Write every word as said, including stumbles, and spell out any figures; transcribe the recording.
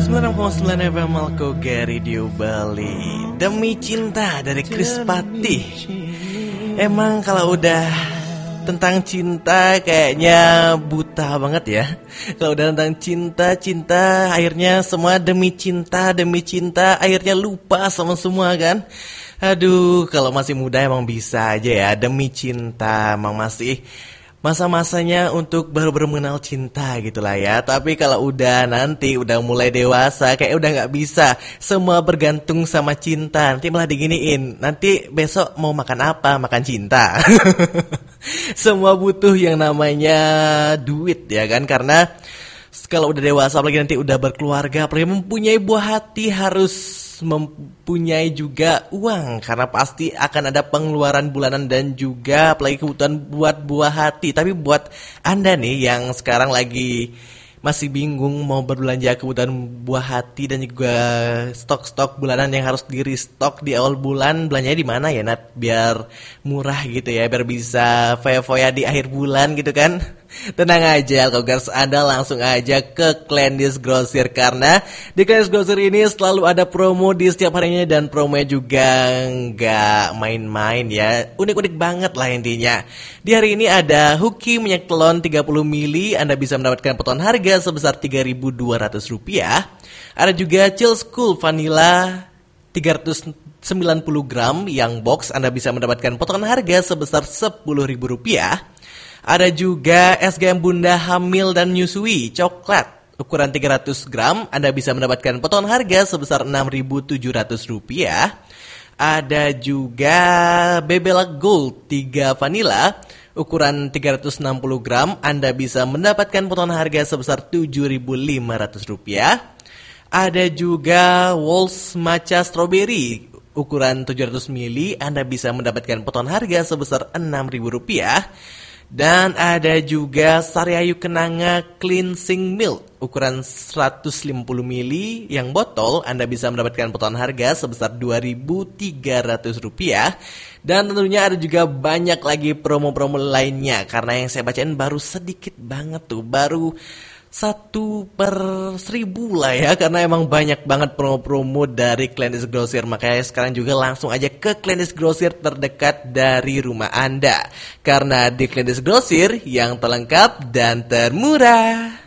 sembilan koma sembilan F M Malkoga Radio Bali. Demi Cinta dari Chris Patih. Emang kalau udah tentang cinta kayaknya buta banget ya. Kalau udah tentang cinta, cinta akhirnya semua demi cinta, demi cinta akhirnya lupa sama semua kan. Aduh, kalau masih muda emang bisa aja ya, demi cinta emang masih masa-masanya untuk baru-baru mengenal cinta gitu lah ya. Tapi kalau udah nanti udah mulai dewasa kayak udah gak bisa, semua bergantung sama cinta. Nanti malah diginiin, nanti besok mau makan apa? Makan cinta. Semua butuh yang namanya duit ya kan. Karena kalau udah dewasa, apalagi nanti udah berkeluarga, apalagi mempunyai buah hati, harus mempunyai juga uang. Karena pasti akan ada pengeluaran bulanan dan juga apalagi kebutuhan buat buah hati. Tapi buat Anda nih yang sekarang lagi masih bingung mau berbelanja kebutuhan buah hati dan juga stok-stok bulanan yang harus di restock di awal bulan, belanjanya di mana ya Nat? Biar murah gitu ya, biar bisa foya-foya di akhir bulan gitu kan. Tenang aja Alkogers, Anda langsung aja ke Kleindis Grocer. Karena di Kleindis Grocer ini selalu ada promo di setiap harinya. Dan promonya juga nggak main-main ya, unik-unik banget lah intinya. Di hari ini ada Huki minyak telon tiga puluh mililiter, Anda bisa mendapatkan potongan harga sebesar tiga ribu dua ratus rupiah. Ada juga Chill School Vanilla tiga ratus sembilan puluh gram yang box, Anda bisa mendapatkan potongan harga sebesar sepuluh ribu rupiah. Ada juga S G M Bunda Hamil dan Nyusui Coklat ukuran tiga ratus gram, Anda bisa mendapatkan potongan harga sebesar enam ribu tujuh ratus rupiah. Ada juga Bebela Gold tiga Vanilla ukuran tiga ratus enam puluh gram, Anda bisa mendapatkan potongan harga sebesar tujuh ribu lima ratus rupiah. Ada juga Walls Matcha Strawberry ukuran tujuh ratus mililiter, Anda bisa mendapatkan potongan harga sebesar enam ribu rupiah. Dan ada juga Sariayu Kenanga Cleansing Milk ukuran seratus lima puluh mililiter yang botol, Anda bisa mendapatkan potongan harga sebesar dua ribu tiga ratus rupiah. Dan tentunya ada juga banyak lagi promo-promo lainnya, karena yang saya bacain baru sedikit banget tuh, baru satu per seribu lah ya. Karena emang banyak banget promo-promo dari Kleindis Grocer. Makanya sekarang juga langsung aja ke Kleindis Grocer terdekat dari rumah Anda. Karena di Kleindis Grocer yang terlengkap dan termurah.